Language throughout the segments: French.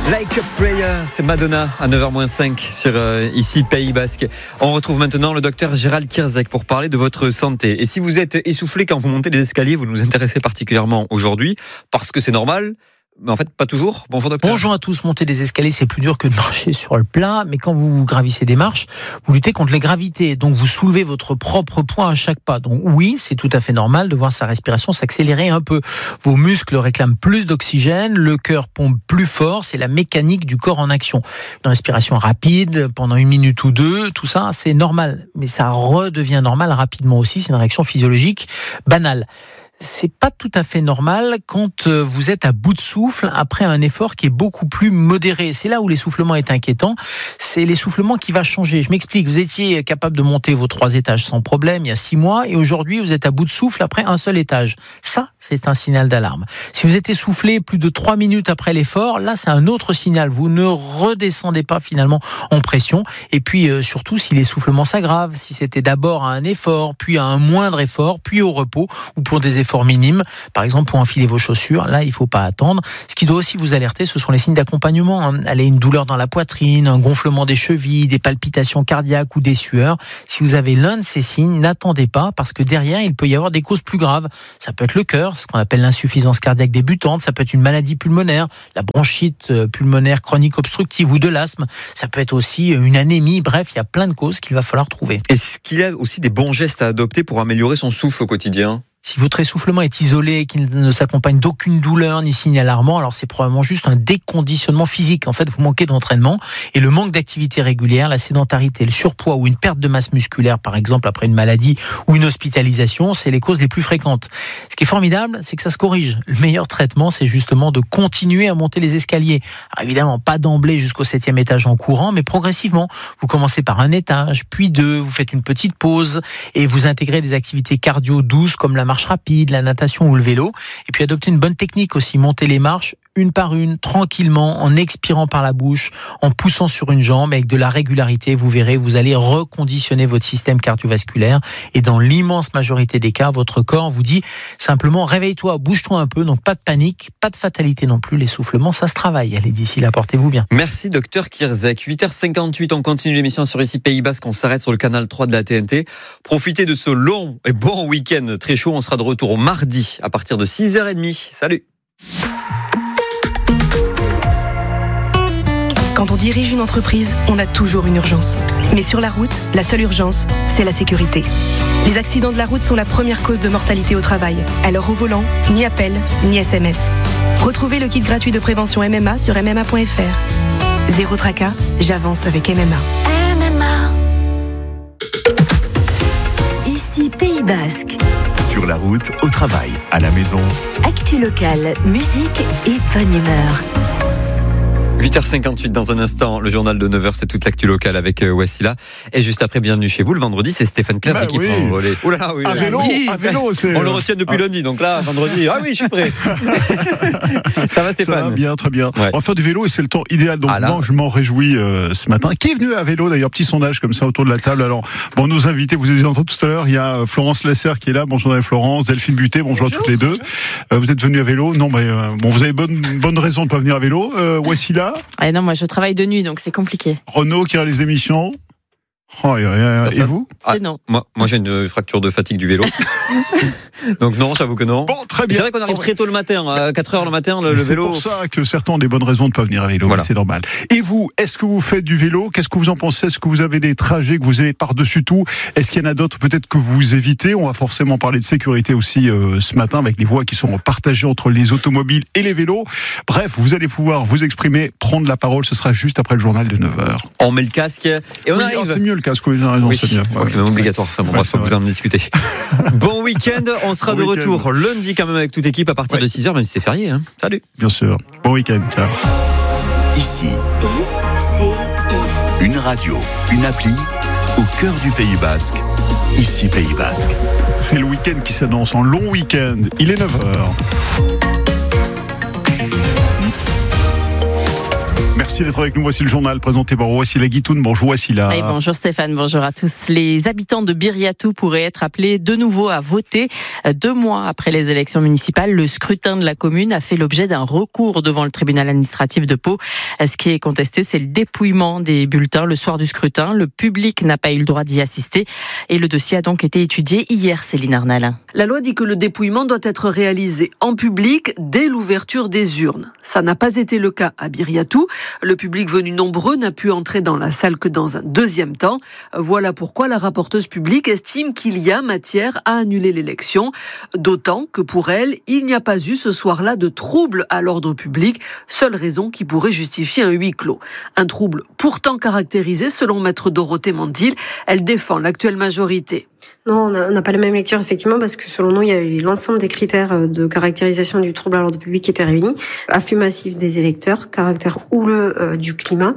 Like a Prayer, c'est Madonna à 9h-5 sur ici Pays Basque. On retrouve maintenant le docteur Gérald Kierzek pour parler de votre santé. Et si vous êtes essoufflé quand vous montez les escaliers, vous nous intéressez particulièrement aujourd'hui parce que c'est normal. Mais en fait, pas toujours. Bonjour docteur. Bonjour à tous. Monter des escaliers, c'est plus dur que de marcher sur le plat. Mais quand vous gravissez des marches, vous luttez contre les gravités. Donc, vous soulevez votre propre poids à chaque pas. Donc, oui, c'est tout à fait normal de voir sa respiration s'accélérer un peu. Vos muscles réclament plus d'oxygène. Le cœur pompe plus fort. C'est la mécanique du corps en action. Une respiration rapide pendant 1 minute ou 2, tout ça, c'est normal. Mais ça redevient normal rapidement aussi. C'est une réaction physiologique banale. C'est pas tout à fait normal quand vous êtes à bout de souffle après un effort qui est beaucoup plus modéré. C'est là où l'essoufflement est inquiétant. C'est l'essoufflement qui va changer. Je m'explique. Vous étiez capable de monter vos 3 étages sans problème il y a 6 mois et aujourd'hui vous êtes à bout de souffle après un seul étage. Ça, c'est un signal d'alarme. Si vous êtes essoufflé plus de 3 minutes après l'effort, là c'est un autre signal. Vous ne redescendez pas finalement en pression. Et puis surtout si l'essoufflement s'aggrave, si c'était d'abord à un effort, puis à un moindre effort, puis au repos ou pour des efforts minimes, par exemple pour enfiler vos chaussures, là il ne faut pas attendre. Ce qui doit aussi vous alerter, ce sont les signes d'accompagnement. Elle a une douleur dans la poitrine, un gonflement des chevilles, des palpitations cardiaques ou des sueurs. Si vous avez l'un de ces signes, n'attendez pas parce que derrière il peut y avoir des causes plus graves. Ça peut être le cœur, ce qu'on appelle l'insuffisance cardiaque débutante, ça peut être une maladie pulmonaire, la bronchite pulmonaire chronique obstructive ou de l'asthme, ça peut être aussi une anémie, bref, il y a plein de causes qu'il va falloir trouver. Est-ce qu'il y a aussi des bons gestes à adopter pour améliorer son souffle au quotidien ? Si votre essoufflement est isolé, qu'il ne s'accompagne d'aucune douleur ni signe alarmant, alors c'est probablement juste un déconditionnement physique. En fait, vous manquez d'entraînement et le manque d'activité régulière, la sédentarité, le surpoids ou une perte de masse musculaire, par exemple après une maladie ou une hospitalisation, c'est les causes les plus fréquentes. Ce qui est formidable, c'est que ça se corrige. Le meilleur traitement, c'est justement de continuer à monter les escaliers. Alors évidemment, pas d'emblée jusqu'au 7e étage en courant, mais progressivement. Vous commencez par un étage, puis 2, vous faites une petite pause et vous intégrez des activités cardio douces comme la marche rapide, la natation ou le vélo. Et puis adopter une bonne technique aussi, monter les marches une par une, tranquillement, en expirant par la bouche, en poussant sur une jambe, avec de la régularité. Vous verrez, vous allez reconditionner votre système cardiovasculaire. Et dans l'immense majorité des cas, votre corps vous dit simplement réveille-toi, bouge-toi un peu. Donc pas de panique, pas de fatalité non plus. L'essoufflement, ça se travaille. Allez, d'ici là, portez-vous bien. Merci docteur Kierzek. 8h58, on continue l'émission sur ici Pays Basque. On s'arrête sur le canal 3 de la TNT. Profitez de ce long et bon week-end très chaud. On sera de retour mardi à partir de 6h30. Salut. Quand on dirige une entreprise, on a toujours une urgence. Mais sur la route, la seule urgence, c'est la sécurité. Les accidents de la route sont la première cause de mortalité au travail. Alors au volant, ni appel, ni SMS. Retrouvez le kit gratuit de prévention MMA sur MMA.fr. Zéro tracas, j'avance avec MMA. MMA. Ici Pays Basque. Sur la route, au travail, à la maison. Actu locale, musique et bonne humeur. 8h58 dans un instant, le journal de 9h, c'est toute l'actu locale avec Wassila. Et juste après, bienvenue chez vous. Le vendredi, c'est Stéphane Claver qui prend le relais. Oh là, oui, à vélo, c'est... On le retient depuis lundi, donc là, vendredi, ah oui, je suis prêt. Ça va Stéphane? Ça va bien, très bien. Ouais. On va faire du vélo et c'est le temps idéal, donc moi je m'en réjouis ce matin. Qui est venu à vélo d'ailleurs? Petit sondage comme ça autour de la table. Alors, bon, nos invités, vous avez entendu tout à l'heure, il y a Florence Lasser qui est là. Bonjour Florence, Delphine Buté, bonjour à toutes les deux. Vous êtes venus à vélo? Non, mais bon, vous avez bonne raison de pas venir à vélo. Wassila? Non, moi je travaille de nuit, donc c'est compliqué. Renaud qui a les émissions. Oh, et vous? C'est non. Moi j'ai une fracture de fatigue du vélo. Donc non, j'avoue que non. Bon, très bien. C'est vrai qu'on arrive très tôt le matin, à 4h le matin, le vélo. C'est pour ça que certains ont des bonnes raisons de ne pas venir à vélo, voilà. C'est normal. Et vous, est-ce que vous faites du vélo? Qu'est-ce que vous en pensez? Est-ce que vous avez des trajets que vous aimez par-dessus tout? Est-ce qu'il y en a d'autres peut-être que vous évitez? On va forcément parler de sécurité aussi ce matin avec les voies qui sont partagées entre les automobiles et les vélos. Bref, vous allez pouvoir vous exprimer, prendre la parole, ce sera juste après le journal de 9h. On met le casque et on arrive. C'est mieux le casque, oui, j'ai raison, c'est mieux. Je crois que c'est même obligatoire. Enfin bon, bref, vous en discuter. Bon week-end, on sera de retour lundi quand même avec toute l'équipe à partir de 6h, même si c'est férié. Hein. Salut. Bien sûr. Bon week-end. Ciao. Ici, une radio, une appli au cœur du Pays Basque. Ici Pays Basque. C'est le week-end qui s'annonce en long week-end. Il est 9h. Merci. Merci d'être avec nous. Voici le journal présenté par Wassila Guitoun. Bonjour Wassila. Oui, bonjour Stéphane, bonjour à tous. Les habitants de Biriatou pourraient être appelés de nouveau à voter. 2 mois après les élections municipales, le scrutin de la commune a fait l'objet d'un recours devant le tribunal administratif de Pau. Ce qui est contesté, c'est le dépouillement des bulletins le soir du scrutin. Le public n'a pas eu le droit d'y assister et le dossier a donc été étudié hier, Céline Arnal. La loi dit que le dépouillement doit être réalisé en public dès l'ouverture des urnes. Ça n'a pas été le cas à Biriatou. Le public venu nombreux n'a pu entrer dans la salle que dans un deuxième temps. Voilà pourquoi la rapporteuse publique estime qu'il y a matière à annuler l'élection. D'autant que pour elle, il n'y a pas eu ce soir-là de trouble à l'ordre public, seule raison qui pourrait justifier un huis clos. Un trouble pourtant caractérisé selon maître Dorothée Mandil. Elle défend l'actuelle majorité. Non, on n'a pas la même lecture, effectivement, parce que selon nous, il y a eu l'ensemble des critères de caractérisation du trouble à l'ordre public qui étaient réunis. Afflux massif des électeurs, caractère houleux du climat,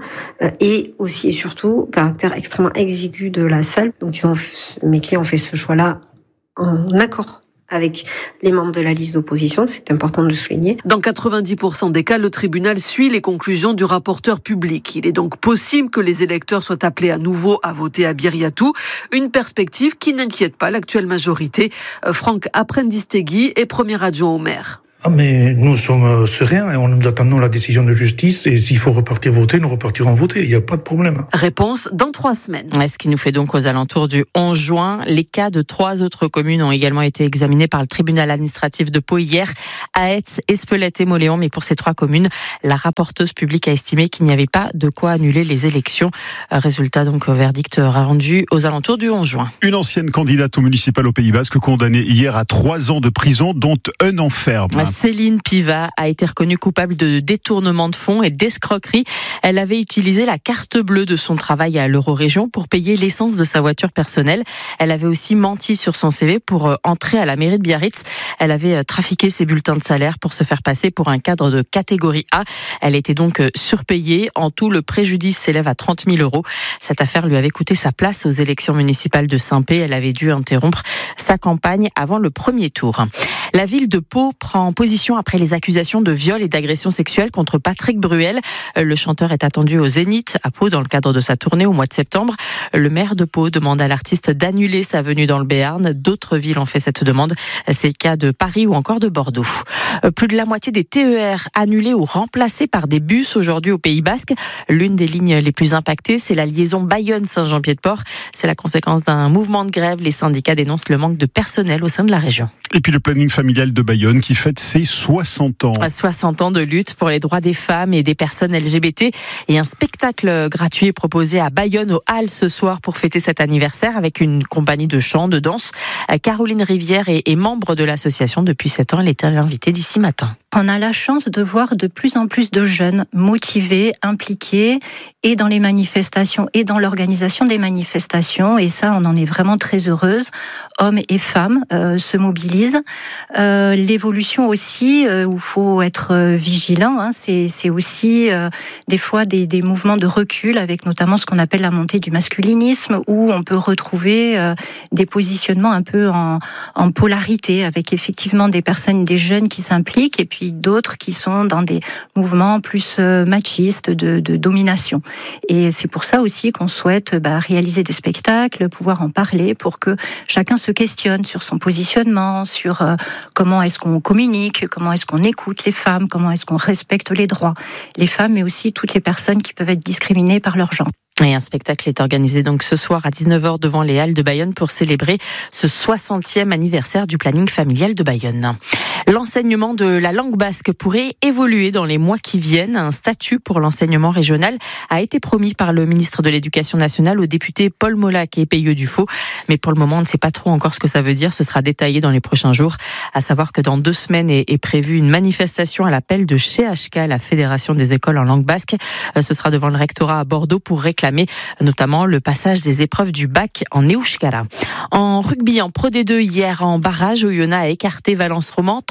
et aussi et surtout, caractère extrêmement exigu de la salle. Donc, mes clients ont fait ce choix-là en accord avec les membres de la liste d'opposition, c'est important de le souligner. Dans 90% des cas, le tribunal suit les conclusions du rapporteur public. Il est donc possible que les électeurs soient appelés à nouveau à voter à Biriatou, une perspective qui n'inquiète pas l'actuelle majorité. Franck Aprendistegui est premier adjoint au maire. Mais nous sommes sereins et nous attendons la décision de justice et s'il faut repartir voter, nous repartirons voter. Il n'y a pas de problème. Réponse dans 3 semaines. Ce qui nous fait donc aux alentours du 11 juin. Les cas de 3 autres communes ont également été examinés par le tribunal administratif de Pau hier, Aetz, Espelette et Mauléon. Mais pour ces 3 communes, la rapporteuse publique a estimé qu'il n'y avait pas de quoi annuler les élections. Résultat donc verdict rendu aux alentours du 11 juin. Une ancienne candidate au municipal au Pays Basque condamnée hier à 3 ans de prison, dont 1 an ferme. Céline Piva a été reconnue coupable de détournement de fonds et d'escroquerie. Elle avait utilisé la carte bleue de son travail à l'Eurorégion pour payer l'essence de sa voiture personnelle. Elle avait aussi menti sur son CV pour entrer à la mairie de Biarritz. Elle avait trafiqué ses bulletins de salaire pour se faire passer pour un cadre de catégorie A. Elle était donc surpayée. En tout, le préjudice s'élève à 30 000 €. Cette affaire lui avait coûté sa place aux élections municipales de Saint-Pé. Elle avait dû interrompre sa campagne avant le premier tour. La ville de Pau prend position après les accusations de viol et d'agression sexuelle contre Patrick Bruel. Le chanteur est attendu au Zénith à Pau dans le cadre de sa tournée au mois de septembre. Le maire de Pau demande à l'artiste d'annuler sa venue dans le Béarn. D'autres villes ont fait cette demande. C'est le cas de Paris ou encore de Bordeaux. Plus de la moitié des TER annulés ou remplacés par des bus aujourd'hui au Pays Basque. L'une des lignes les plus impactées, c'est la liaison Bayonne-Saint-Jean-Pied-de-Port. C'est la conséquence d'un mouvement de grève. Les syndicats dénoncent le manque de personnel au sein de la région. Et puis le planning familial de Bayonne qui fête ses 60 ans. 60 ans de lutte pour les droits des femmes et des personnes LGBT. Et un spectacle gratuit est proposé à Bayonne aux Halles ce soir pour fêter cet anniversaire avec une compagnie de chant, de danse. Caroline Rivière est membre de l'association depuis 7 ans. Elle était l'invitée d'ici matin. On a la chance de voir de plus en plus de jeunes motivés, impliqués et dans les manifestations et dans l'organisation des manifestations. Et ça, on en est vraiment très heureuse. Hommes et femmes se mobilisent. L'évolution aussi, où il faut être vigilant, c'est aussi des fois des mouvements de recul avec notamment ce qu'on appelle la montée du masculinisme, où on peut retrouver des positionnements un peu en polarité avec effectivement des personnes, des jeunes qui s'impliquent et puis d'autres qui sont dans des mouvements plus machistes de domination. Et c'est pour ça aussi qu'on souhaite réaliser des spectacles, pouvoir en parler pour que chacun se questionne sur son positionnement, sur comment est-ce qu'on communique, comment est-ce qu'on écoute les femmes, comment est-ce qu'on respecte les droits, les femmes mais aussi toutes les personnes qui peuvent être discriminées par leur genre. Et un spectacle est organisé donc ce soir à 19h devant les Halles de Bayonne pour célébrer ce 60e anniversaire du planning familial de Bayonne. L'enseignement de la langue basque pourrait évoluer dans les mois qui viennent. Un statut pour l'enseignement régional a été promis par le ministre de l'Éducation nationale au député Paul Molac et Peyo Dufaux. Mais pour le moment, on ne sait pas trop encore ce que ça veut dire. Ce sera détaillé dans les prochains jours. À savoir que dans 2 semaines est prévue une manifestation à l'appel de CHK, la Fédération des écoles en langue basque. Ce sera devant le rectorat à Bordeaux pour réclamer notamment le passage des épreuves du bac en Euskara. En rugby, en Pro D2, hier en barrage, Oyonnax a écarté Valence Roman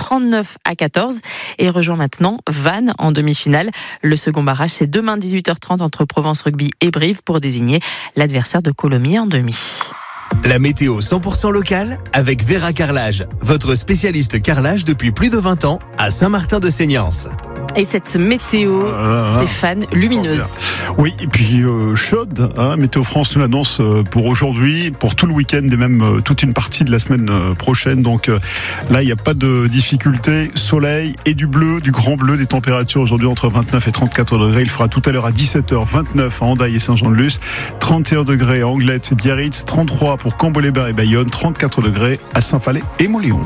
39-14 et rejoint maintenant Vannes en demi-finale. Le second barrage, c'est demain 18h30 entre Provence Rugby et Brive pour désigner l'adversaire de Colomiers en demi. La météo 100% locale avec Vera Carrelage, votre spécialiste carrelage depuis plus de 20 ans à Saint-Martin-de-Seignance. Et cette météo, Stéphane, lumineuse. Oui, et puis chaude. Météo France nous l'annonce pour aujourd'hui, pour tout le week-end et même toute une partie de la semaine prochaine. Donc là, il n'y a pas de difficulté. Soleil et du bleu, du grand bleu, des températures aujourd'hui entre 29 et 34 degrés. Il fera tout à l'heure à 17h 29 à Hendaye et Saint-Jean-de-Luz, 31 degrés à Anglet et Biarritz, 33 pour Cambo-les-Bains et Bayonne, 34 degrés à Saint-Palais et Montléon.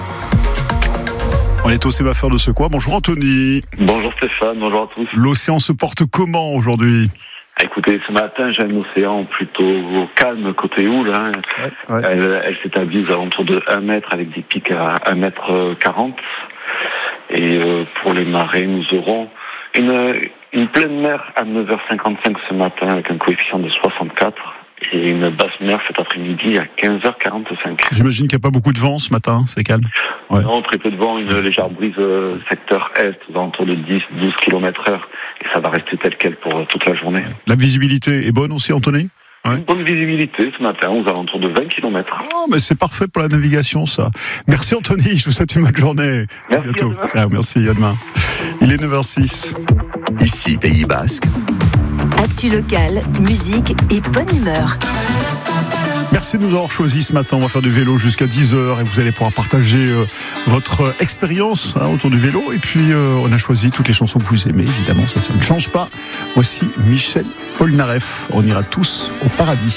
On est au sémaphore de Sequoia. Bonjour Anthony. Bonjour Stéphane, bonjour à tous. L'océan se porte comment aujourd'hui ? Écoutez, ce matin, j'ai un océan plutôt calme côté houle. Ouais. Elle s'établit aux alentours de 1 mètre avec des pics à 1,40 m. Et pour les marées, nous aurons une pleine mer à 9h55 ce matin avec un coefficient de 64. Et une basse mer cet après-midi à 15h45. J'imagine qu'il n'y a pas beaucoup de vent ce matin, c'est calme. Ouais. Non, très peu de vent, une légère brise secteur est aux alentours de 10-12 km/h. Et ça va rester tel quel pour toute la journée. La visibilité est bonne aussi, Anthony ? Une bonne visibilité ce matin, aux alentours de 20 km. Oh, mais c'est parfait pour la navigation, ça. Merci Anthony, je vous souhaite une bonne journée. Merci. À bientôt. Merci, à demain. Il est 9h06. Ici, Pays Basque. Actu local, musique et bonne humeur. Merci de nous avoir choisis ce matin. On va faire du vélo jusqu'à 10h et vous allez pouvoir partager votre expérience autour du vélo. Et puis, on a choisi toutes les chansons que vous aimez. Évidemment, ça ne change pas. Voici Michel Polnareff. On ira tous au paradis.